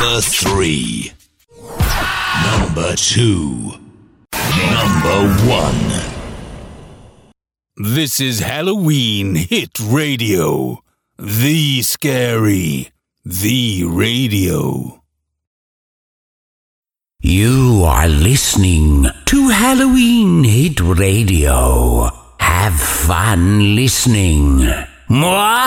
Number 3. Number 2. Number 1. This is Halloween Hit Radio. The Scary. The Radio. You are listening to Halloween Hit Radio. Have fun listening. Mwah!